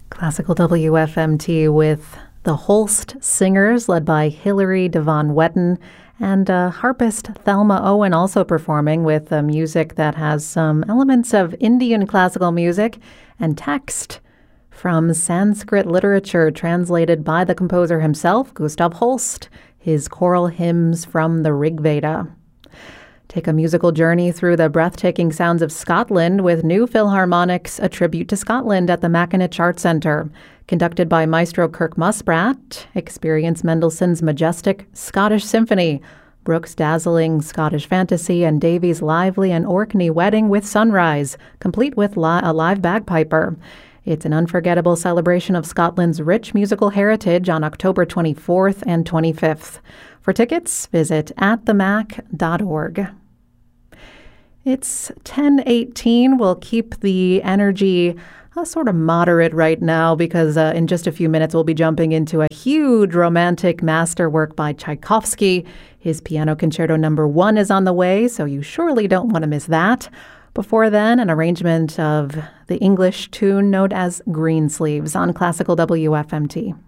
Classical WFMT with the Holst Singers, led by Hilary Devon Wetton, and harpist Thelma Owen also performing with music that has some elements of Indian classical music and text from Sanskrit literature translated by the composer himself, Gustav Holst, his choral hymns from the Rig Veda. Take a musical journey through the breathtaking sounds of Scotland with New Philharmonics, a tribute to Scotland at the Mackinac Arts Centre. Conducted by Maestro Kirk Muspratt, experience Mendelssohn's majestic Scottish Symphony, Brooks' dazzling Scottish Fantasy, and Davies' lively and Orkney Wedding with Sunrise, complete with a live bagpiper. It's an unforgettable celebration of Scotland's rich musical heritage on October 24th and 25th. For tickets, visit atthemac.org. It's 10:18. We'll keep the energy sort of moderate right now because in just a few minutes we'll be jumping into a huge romantic masterwork by Tchaikovsky. His Piano Concerto No. 1 is on the way, so you surely don't want to miss that. Before then, an arrangement of the English tune known as Greensleeves on Classical WFMT.